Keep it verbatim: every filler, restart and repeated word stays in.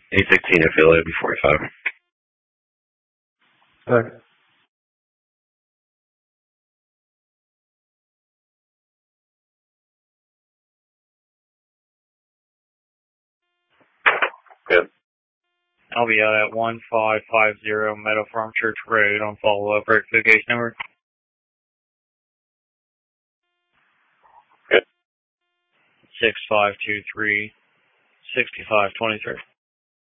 eight sixteen affiliate B forty-five. Okay. Good. I'll be out at one five five zero Meadow Farm Church Road on follow-up rectification number. Good. six five two three, six five two three.